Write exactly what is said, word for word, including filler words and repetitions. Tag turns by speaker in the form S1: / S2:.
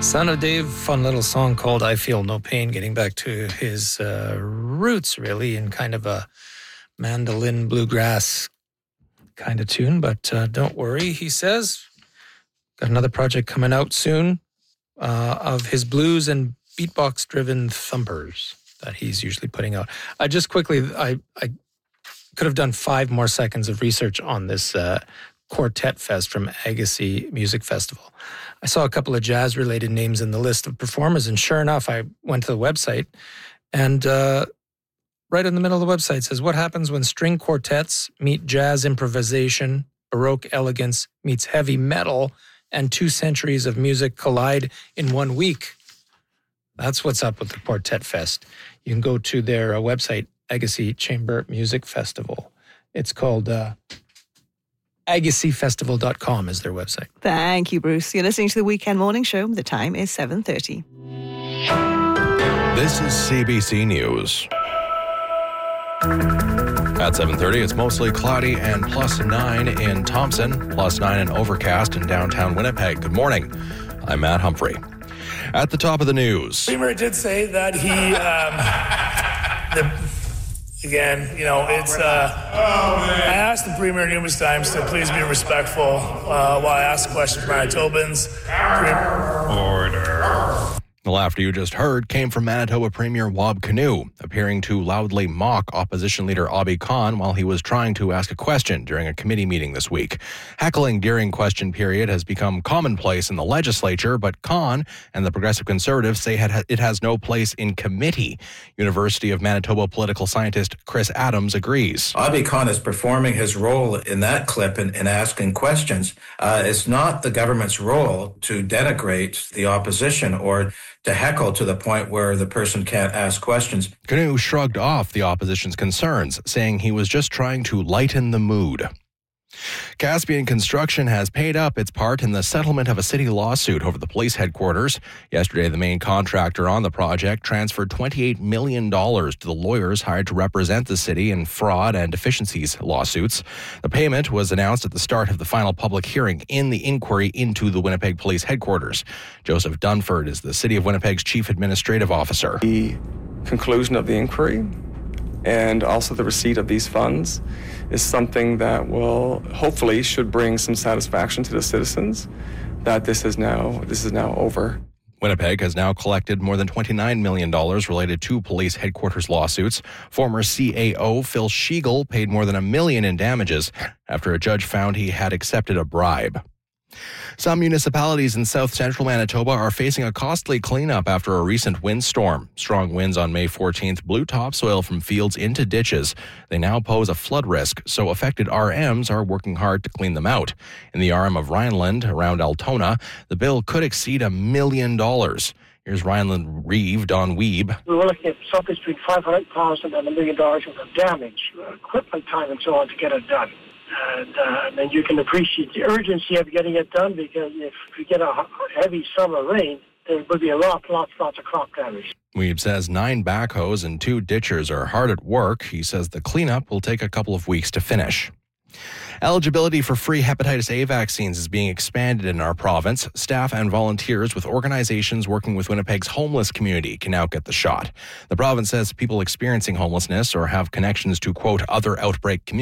S1: Son of Dave, fun little song called I Feel No Pain, getting back to his uh, roots, really, in kind of a mandolin bluegrass kind of tune. But uh, don't worry, he says. Got another project coming out soon uh, of his blues and beatbox-driven thumpers that he's usually putting out. I just quickly, I, I could have done five more seconds of research on this uh, Quartet Fest from Agassiz Music Festival. I saw a couple of jazz-related names in the list of performers, and sure enough, I went to the website, and uh, right in the middle of the website says, what happens when string quartets meet jazz improvisation, Baroque elegance meets heavy metal, and two centuries of music collide in one week? That's what's up with the Quartet Fest. You can go to their uh, website, Agassiz Chamber Music Festival. It's called uh, agassiz festival dot com is their website.
S2: Thank you, Bruce. You're listening to the Weekend Morning Show. The time is seven thirty.
S3: This is C B C News. At seven thirty, it's mostly cloudy and plus nine in Thompson, plus nine and overcast in downtown Winnipeg. Good morning. I'm Matt Humphrey. At the top of the news.
S4: Premier did say that he, um, the, again, you know, it's, uh, I asked the Premier numerous times to please be respectful uh, while I ask questions from Manitobans. Order.
S3: The laughter you just heard came from Manitoba Premier Wab Kinew, appearing to loudly mock opposition leader Abi Khan while he was trying to ask a question during a committee meeting this week. Heckling during question period has become commonplace in the legislature, but Khan and the Progressive Conservatives say it has no place in committee. University of Manitoba political scientist Chris Adams agrees.
S5: Abi Khan is performing his role in that clip and, and asking questions. Uh, it's not the government's role to denigrate the opposition or to heckle to the point where the person can't ask questions.
S3: Kinew shrugged off the opposition's concerns, saying he was just trying to lighten the mood. Caspian Construction has paid up its part in the settlement of a city lawsuit over the police headquarters. Yesterday, the main contractor on the project transferred twenty-eight million dollars to the lawyers hired to represent the city in fraud and deficiencies lawsuits. The payment was announced at the start of the final public hearing in the inquiry into the Winnipeg Police Headquarters. Joseph Dunford is the City of Winnipeg's Chief Administrative Officer.
S6: The conclusion of the inquiry and also the receipt of these funds is something that will hopefully should bring some satisfaction to the citizens that this is now this is now over.
S3: Winnipeg has now collected more than twenty-nine million dollars related to police headquarters lawsuits. Former C A O Phil Schiegel paid more than a million in damages after a judge found he had accepted a bribe. Some municipalities in south central Manitoba are facing a costly cleanup after a recent windstorm. Strong winds on May fourteenth blew topsoil from fields into ditches. They now pose a flood risk, so affected R Ms are working hard to clean them out. In the R M of Rhineland, around Altona, the bill could exceed a million dollars. Here's Rhineland Reeve, Don Weeb.
S7: We were looking at something between five hundred thousand dollars and a million dollars worth of damage, equipment time and so on to get it done. And, uh, and then you can appreciate the urgency of getting it done, because if we get a heavy summer rain, there will be a lot, lots, lots of crop damage.
S3: Weeb says nine backhoes and two ditchers are hard at work. He says the cleanup will take a couple of weeks to finish. Eligibility for free hepatitis A vaccines is being expanded in our province. Staff and volunteers with organizations working with Winnipeg's homeless community can now get the shot. The province says people experiencing homelessness or have connections to, quote, other outbreak communities